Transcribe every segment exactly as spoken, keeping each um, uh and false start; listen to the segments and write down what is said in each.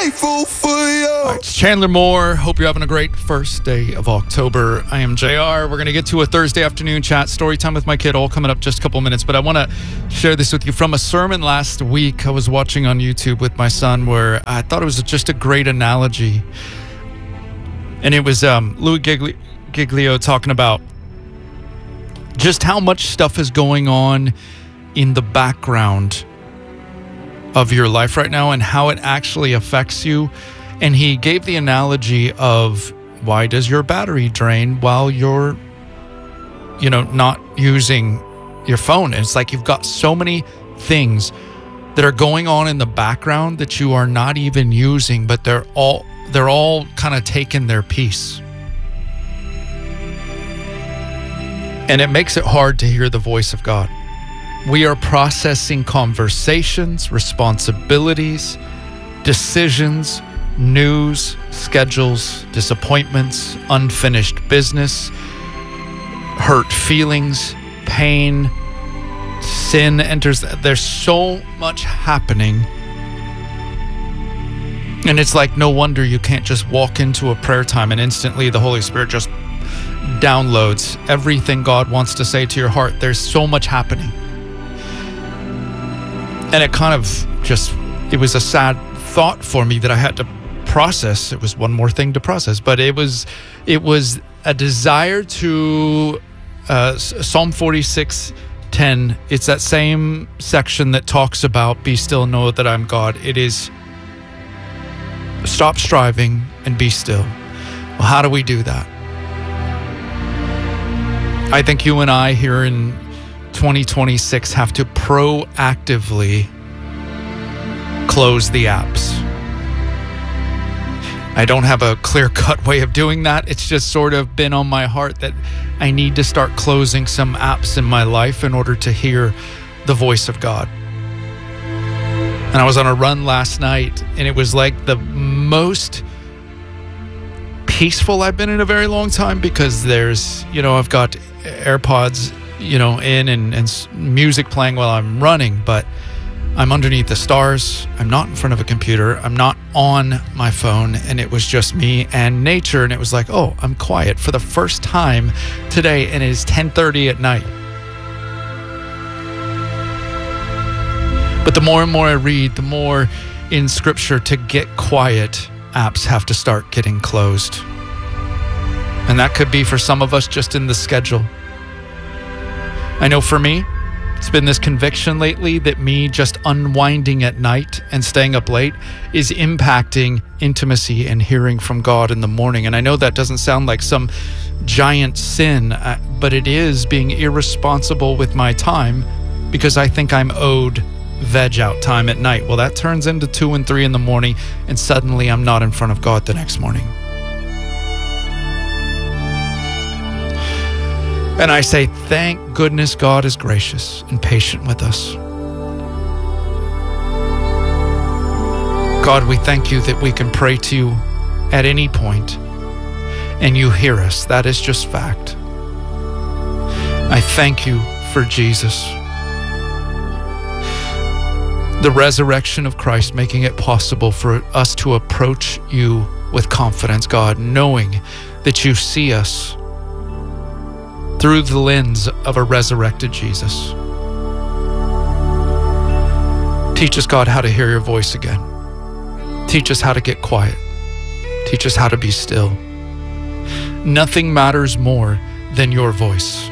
grateful for you. All right, it's Chandler Moore. Hope you're having a great first day of October. I am J R. We're going to get to a Thursday afternoon chat, story time with my kid, all coming up just a couple minutes. But I want to share this with you from a sermon last week I was watching on YouTube with my son, where I thought it was just a great analogy. And it was um, Louis Gigli- Giglio talking about just how much stuff is going on in the background of your life right now and how it actually affects you. And he gave the analogy of, why does your battery drain while you're, you know, not using your phone? And it's like you've got so many things that are going on in the background that you are not even using, but they're all they're all kind of taking their piece. And it makes it hard to hear the voice of God. We are processing conversations, responsibilities, decisions, news, schedules, disappointments, unfinished business, hurt feelings, pain, sin enters. There's so much happening. And it's like, no wonder you can't just walk into a prayer time and instantly the Holy Spirit just downloads everything God wants to say to your heart. There's so much happening. And it kind of just, it was a sad thought for me that I had to process. It was one more thing to process, but it was, it was a desire to, uh, Psalm forty-six ten. It's that same section that talks about, be still, know that I'm God. It is, stop striving and be still. Well, how do we do that? I think you and I here in twenty twenty-six have to proactively close the apps. I don't have a clear-cut way of doing that. It's just sort of been on my heart that I need to start closing some apps in my life in order to hear the voice of God. And I was on a run last night, and it was like the most peaceful I've been in a very long time, because there's, you know, I've got AirPods, you know, in and, and music playing while I'm running, but I'm underneath the stars. I'm not in front of a computer. I'm not on my phone, and it was just me and nature. And it was like, oh, I'm quiet for the first time today, and it is ten thirty at night. But the more and more I read, the more in Scripture, to get quiet, apps have to start getting closed. And that could be for some of us just in the schedule. I know for me, it's been this conviction lately that me just unwinding at night and staying up late is impacting intimacy and hearing from God in the morning. And I know that doesn't sound like some giant sin, but it is being irresponsible with my time because I think I'm owed veg out time at night. Well, that turns into two and three in the morning, and suddenly I'm not in front of God the next morning. And I say, thank goodness God is gracious and patient with us. God, we thank you that we can pray to you at any point and you hear us. That is just fact. I thank you for Jesus, the resurrection of Christ, making it possible for us to approach you with confidence, God, knowing that you see us through the lens of a resurrected Jesus. Teach us, God, how to hear your voice again. Teach us how to get quiet. Teach us how to be still. Nothing matters more than your voice.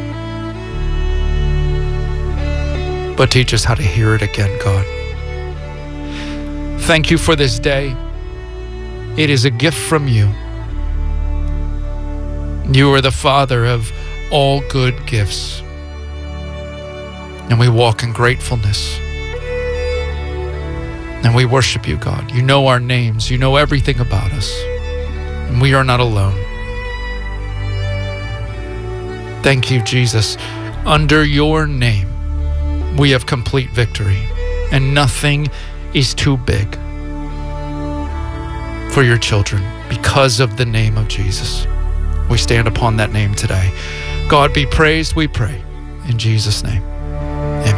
But teach us how to hear it again, God. Thank you for this day. It is a gift from you. You are the Father of all good gifts. And we walk in gratefulness. And we worship you, God. You know our names. You know everything about us. And we are not alone. Thank you, Jesus. Under your name, we have complete victory. And nothing is too big for your children because of the name of Jesus. We stand upon that name today. God be praised, we pray. In Jesus' name.